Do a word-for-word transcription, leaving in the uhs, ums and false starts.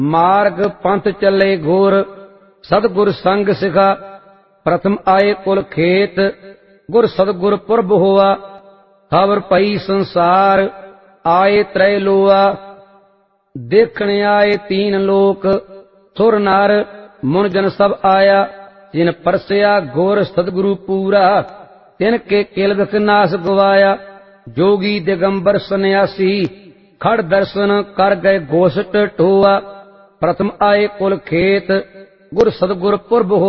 मार्ग पंथ चले घोर सतगुर संग सिखा। प्रथम आए कुल खेत गुर सतगुर पुरब होआ। खबर पई संसार आए त्रय लोआ। देखने आए तीन लोक सुर नर मुन जन सब आया। जिन परसया घोर सतगुरु पूरा तिनके किल विख नाश गवाया। जोगी दिगंबर सन्यासी खड़ दर्शन कर गए गोष्ठ टोआ। प्रथम आए कुल खेत गुर सतगुर पुरब हो।